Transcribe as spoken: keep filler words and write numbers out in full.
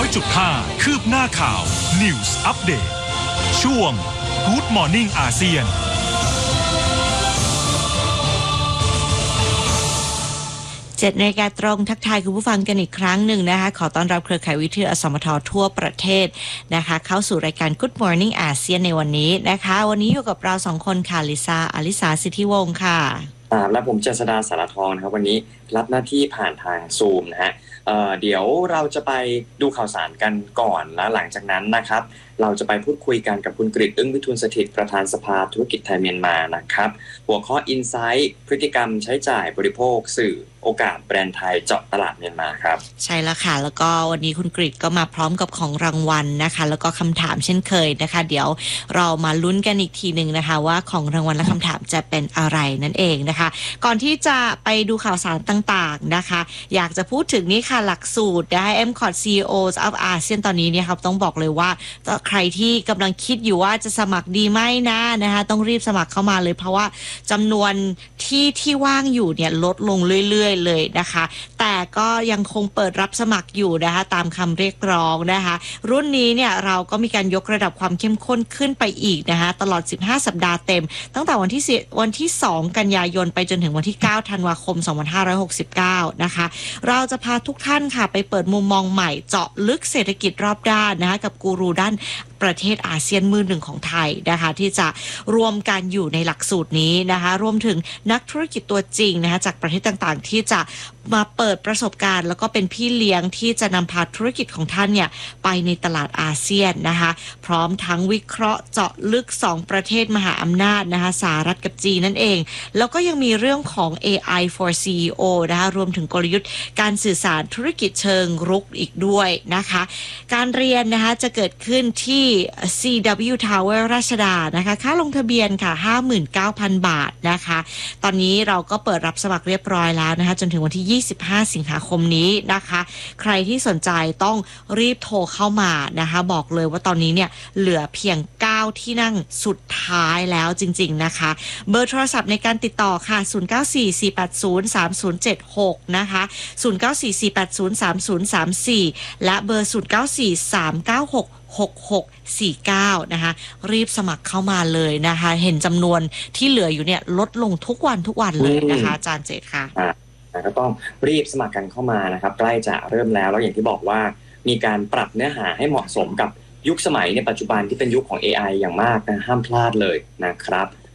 จุดห้า คืบหน้าข่าว News Update ช่วง Good Morning อาเซียนเจ็ดนาฬิกาตรงทักทายคุณผู้ฟังกันอีกครั้งหนึ่งนะคะขอต้อนรับเครือข่ายวิทยุอสมททั่วประเทศนะคะเข้าสู่รายการ Good Morning อาเซียนในวันนี้นะคะวันนี้อยู่กับเราสองคนค่ะลิซ่าอลิสาสิทธิวงศ์ค่ะและผมเจษฎาสารทองนะครับวันนี้รับหน้าที่ผ่านทางซูมนะฮะ เ, เดี๋ยวเราจะไปดูข่าวสารกันก่อนแล้วหลังจากนั้นนะครับเราจะไปพูดคุยกันกับคุณกฤษ อึ้งวิทูลสถิตย์ประธานสภาธุรกิจไทยเมียนมานะครับหัวข้อ Insight พฤติกรรมใช้จ่ายบริโภคสื่อโอกาสแบรนด์ไทยเจาะตลาดเมียนมาครับใช่แล้วค่ะแล้วก็วันนี้คุณกฤษก็มาพร้อมกับของรางวัลนะคะแล้วก็คำถามเช่นเคยนะคะเดี๋ยวเรามาลุ้นกันอีกทีนึงนะคะว่าของรางวัลและคำถามจะเป็นอะไรนั่นเองนะคะก่อนที่จะไปดูข่าวสารต่างๆนะคะอยากจะพูดถึงนี่ค่ะหลักสูตรนะคะ เอ็ม คอท ซี อี โอ of อาเซียนตอนนี้เนี่ยครับต้องบอกเลยว่าใครที่กำลังคิดอยู่ว่าจะสมัครดีไหมนะนะคะต้องรีบสมัครเข้ามาเลยเพราะว่าจำนวนที่ที่ว่างอยู่เนี่ยลดลงเรื่อยๆเลยนะคะแต่ก็ยังคงเปิดรับสมัครอยู่นะคะตามคำเรียกร้องนะคะรุ่นนี้เนี่ยเราก็มีการยกระดับความเข้มข้นขึ้นไปอีกนะคะตลอดสิบห้าสัปดาห์เต็มตั้งแต่วันที่วันที่สองกันยายนไปจนถึงวันที่เก้าธันวาคมสองพันห้าร้อยหกสิบเก้านะคะเราจะพาทุกท่านค่ะไปเปิดมุมมองใหม่เจาะลึกเศรษฐกิจรอบด้านนะคะกับกูรูด้านประเทศอาเซียนมือหนึ่งของไทยนะคะที่จะรวมกันอยู่ในหลักสูตรนี้นะคะรวมถึงนักธุรกิจตัวจริงนะคะจากประเทศต่างๆที่จะมาเปิดประสบการณ์แล้วก็เป็นพี่เลี้ยงที่จะนำพาธุรกิจของท่านเนี่ยไปในตลาดอาเซียนนะคะพร้อมทั้งวิเคราะห์เจาะลึกสองประเทศมหาอำนาจนะคะสหรัฐกับจีนนั่นเองแล้วก็ยังมีเรื่องของ เอ ไอ for ซี อี โอ นะคะรวมถึงกลยุทธ์การสื่อสารธุรกิจเชิงรุกอีกด้วยนะคะการเรียนนะคะจะเกิดขึ้นที่ ซี ดับเบิลยู Tower ราชดานะคะค่าลงทะเบียนค่ะ ห้าหมื่นเก้าพัน บาทนะคะตอนนี้เราก็เปิดรับสมัครเรียบร้อยแล้วนะคะจนถึงวันที่ยี่สิบห้าสิงหาคมนี้นะคะใครที่สนใจต้องรีบโทรเข้ามานะคะบอกเลยว่าตอนนี้เนี่ยเหลือเพียงเก้าที่นั่งสุดท้ายแล้วจริงๆนะคะเบอร์โทรศัพท์ในการติดต่อค่ะศูนย์ เก้า สี่ สี่ แปด ศูนย์ สาม ศูนย์ เจ็ด หกนะคะศูนย์ เก้า สี่ สี่ แปด ศูนย์ สาม ศูนย์ สาม สี่และเบอร์ศูนย์ เก้า สี่ สาม เก้า หก หก หก สี่ เก้านะคะรีบสมัครเข้ามาเลยนะคะเห็นจำนวนที่เหลืออยู่เนี่ยลดลงทุกวันทุกวันเลยนะคะอาจารย์เจตค่ะก็ต้องรีบสมัครกันเข้ามานะครับใกล้จะเริ่มแล้วแล้วอย่างที่บอกว่ามีการปรับเนื้อหาให้เหมาะสมกับยุคสมัยในปัจจุบันที่เป็นยุคของ เอ ไอ อย่างมากนะห้ามพลาดเลยนะครับ